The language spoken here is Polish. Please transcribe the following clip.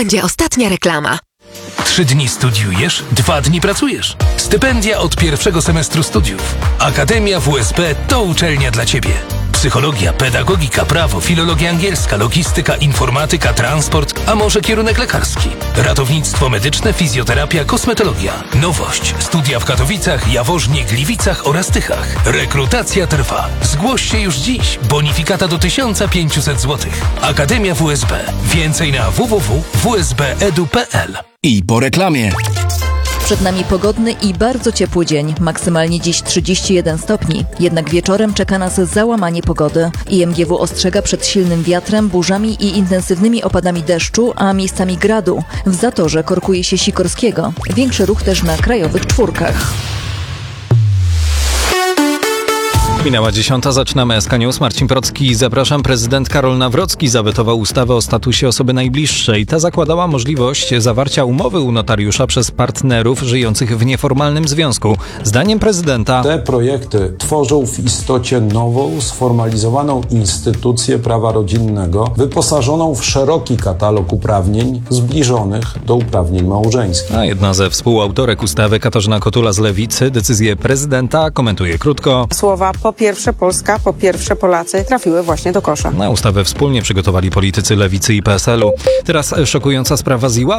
będzie ostatnia reklama. 3 dni studiujesz, 2 dni pracujesz. Stypendia od pierwszego semestru studiów. Akademia WSB to uczelnia dla Ciebie. Psychologia, pedagogika, prawo, filologia angielska, logistyka, informatyka, transport, a może kierunek lekarski. Ratownictwo medyczne, fizjoterapia, kosmetologia. Nowość. Studia w Katowicach, Jaworznie, Gliwicach oraz Tychach. Rekrutacja trwa. Zgłoś się już dziś. Bonifikata do 1500 zł. Akademia WSB. Więcej na www.wsbedu.pl. I po reklamie. Przed nami pogodny i bardzo ciepły dzień. Maksymalnie dziś 31 stopni. Jednak wieczorem czeka nas załamanie pogody. IMGW ostrzega przed silnym wiatrem, burzami i intensywnymi opadami deszczu, a miejscami gradu. W Zatorze korkuje się Sikorskiego. Większy ruch też na krajowych czwórkach. Minęła 10. Zaczynamy SK News. Marcin Procki. Zapraszam. Prezydent Karol Nawrocki zawetował ustawę o statusie osoby najbliższej. Ta zakładała możliwość zawarcia umowy u notariusza przez partnerów żyjących w nieformalnym związku. Zdaniem prezydenta te projekty tworzą w istocie nową, sformalizowaną instytucję prawa rodzinnego, wyposażoną w szeroki katalog uprawnień zbliżonych do uprawnień małżeńskich. A jedna ze współautorek ustawy, Katarzyna Kotula z Lewicy, decyzję prezydenta komentuje krótko. Słowa po pierwsze Polska, po pierwsze Polacy trafiły właśnie do kosza. Na ustawę wspólnie przygotowali politycy Lewicy i PSL-u. Teraz szokująca sprawa z Iławy.